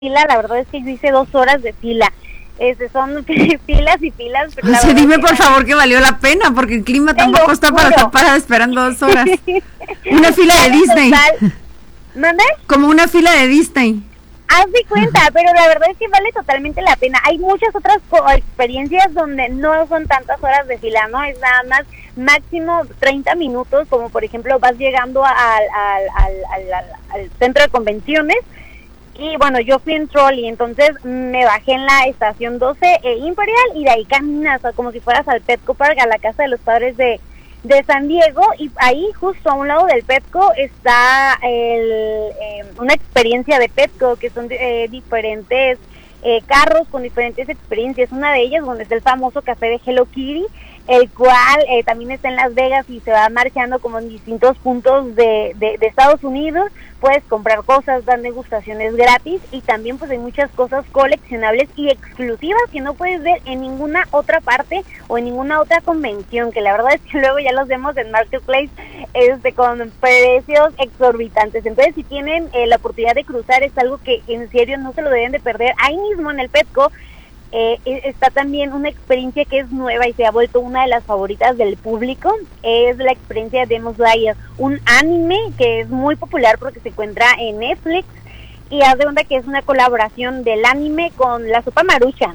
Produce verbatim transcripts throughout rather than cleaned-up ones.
fila, la verdad es que yo hice dos horas de fila. Este, son filas y filas. Pero o sea, dime por que... favor que valió la pena, porque el clima Te tampoco está para estar parada esperando dos horas. Una fila de Disney. ¿Mande? Como una fila de Disney. Haz de cuenta, pero la verdad es que vale totalmente la pena. Hay muchas otras experiencias donde no son tantas horas de fila, ¿no? Es nada más máximo treinta minutos, como por ejemplo vas llegando al, al, al, al, al, al centro de convenciones. Y bueno, yo fui en trolley, entonces me bajé en la estación doce eh, Imperial y de ahí caminas, o sea, como si fueras al Petco Park, a la casa de los padres de, de San Diego, y ahí justo a un lado del Petco está el, eh, una experiencia de Petco, que son eh, diferentes eh, carros con diferentes experiencias. Una de ellas donde está el famoso café de Hello Kitty, el cual eh, también está en Las Vegas y se va marchando como en distintos puntos de, de, de Estados Unidos. Puedes comprar cosas, dar degustaciones gratis, y también pues hay muchas cosas coleccionables y exclusivas que no puedes ver en ninguna otra parte o en ninguna otra convención, que la verdad es que luego ya los vemos en Marketplace este, con precios exorbitantes. Entonces si tienen eh, la oportunidad de cruzar, es algo que en serio no se lo deben de perder. Ahí mismo en el Petco Eh, está también una experiencia que es nueva y se ha vuelto una de las favoritas del público. Es la experiencia de Demon Slayer, un anime que es muy popular porque se encuentra en Netflix, y haz de cuenta que es una colaboración del anime con la sopa Maruchan.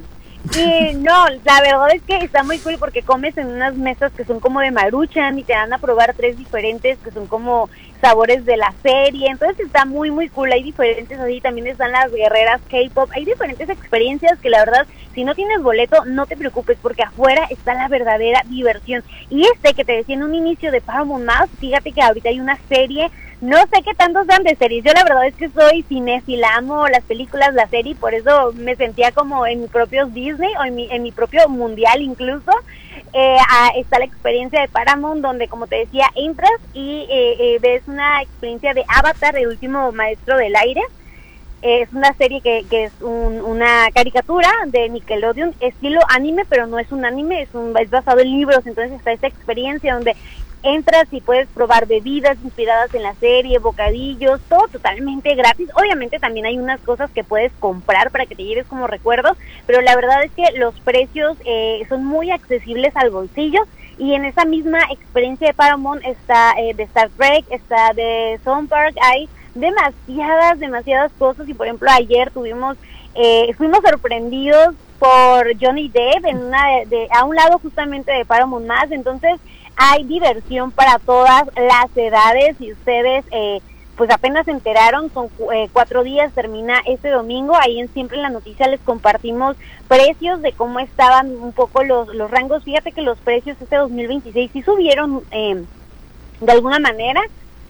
Y no, la verdad es que está muy cool porque comes en unas mesas que son como de Maruchan y te dan a probar tres diferentes que son como sabores de la serie. Entonces está muy muy cool. Hay diferentes, así también están las guerreras K-pop, hay diferentes experiencias que la verdad, si no tienes boleto, no te preocupes, porque afuera está la verdadera diversión. Y este que te decía en un inicio de Paramount Más, fíjate que ahorita hay una serie, no sé qué tantos sean de series, yo la verdad es que soy cinéfila, amo las películas, la serie, por eso me sentía como en mi propio Disney o en mi, en mi propio mundial incluso. Eh, ah, está la experiencia de Paramount, donde como te decía, entras y eh, eh, ves una experiencia de Avatar, el último maestro del aire. Eh, es una serie que, que es un, una caricatura de Nickelodeon, estilo anime, pero no es un anime, es, un, es basado en libros. Entonces está esta experiencia donde entras y puedes probar bebidas inspiradas en la serie, bocadillos, todo totalmente gratis. Obviamente también hay unas cosas que puedes comprar para que te lleves como recuerdos, pero la verdad es que los precios eh, son muy accesibles al bolsillo. Y en esa misma experiencia de Paramount está eh, de Star Trek, está de Zone Park, hay demasiadas, demasiadas cosas. Y por ejemplo ayer tuvimos, eh, fuimos sorprendidos por Johnny Depp en una de, de, a un lado justamente de Paramount Más. Entonces hay diversión para todas las edades. Y ustedes eh, pues apenas se enteraron, son eh, cuatro días, termina este domingo. Ahí en Siempre en la Noticia les compartimos precios de cómo estaban un poco los, los rangos. Fíjate que los precios este dos mil veintiséis sí subieron eh, de alguna manera.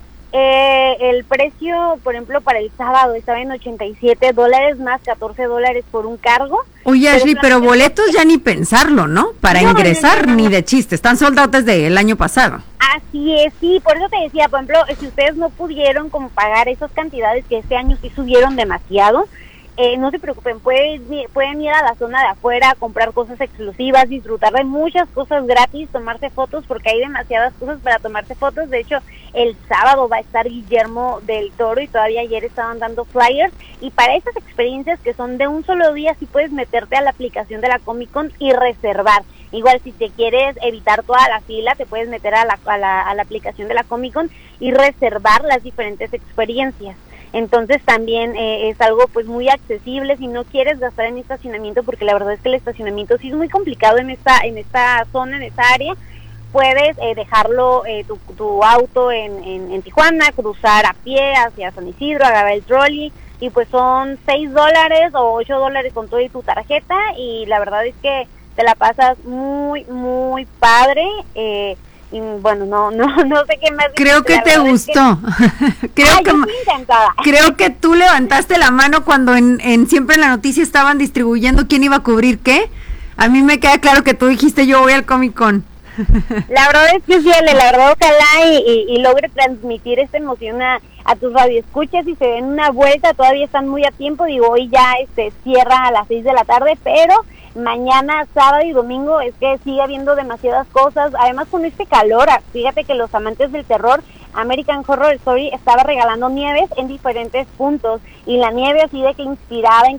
Eh, el precio, por ejemplo, para el sábado estaba en ochenta y siete dólares más catorce dólares por un cargo. Oye, Ashley, pero, pero boletos ya ni pensarlo, ¿no? Para no, ingresar, no, no, no. Ni de chiste. Están soldados desde el año pasado. Así es, sí, por eso te decía, por ejemplo, si ustedes no pudieron como pagar esas cantidades que este año sí subieron demasiado, Eh, no se preocupen, pueden, pueden ir a la zona de afuera, comprar cosas exclusivas, disfrutar de muchas cosas gratis, tomarse fotos, porque hay demasiadas cosas para tomarse fotos. De hecho, el sábado va a estar Guillermo del Toro y todavía ayer estaban dando flyers. Y para estas experiencias que son de un solo día, sí puedes meterte a la aplicación de la Comic Con y reservar. Igual si te quieres evitar toda la fila, te puedes meter a la, a la, a la aplicación de la Comic Con y reservar las diferentes experiencias. Entonces también eh, es algo pues muy accesible si no quieres gastar en estacionamiento, porque la verdad es que el estacionamiento sí es muy complicado en esta en esta zona, en esta área. Puedes eh, dejarlo eh, tu, tu auto en, en, en Tijuana, cruzar a pie hacia San Isidro, agarrar el trolley, y pues son seis dólares o ocho dólares con todo y tu tarjeta, y la verdad es que te la pasas muy muy padre. eh, Y bueno, no no no sé qué más. Creo que te gustó. Que... creo Ay, que yo estoy encantada. Creo que tú levantaste la mano cuando en, en Siempre en la Noticia estaban distribuyendo quién iba a cubrir qué. A mí me queda claro que tú dijiste yo voy al Comic Con. La verdad es que sí, Ale, la verdad ojalá y, y, y logre transmitir esta emoción a, a tus radioescuchas y se den una vuelta. Todavía están muy a tiempo, digo, hoy ya este cierra a las seis de la tarde, pero mañana, sábado y domingo es que sigue habiendo demasiadas cosas. Además con este calor, fíjate que los amantes del terror American Horror Story estaba regalando nieves en diferentes puntos y la nieve así de que inspirada en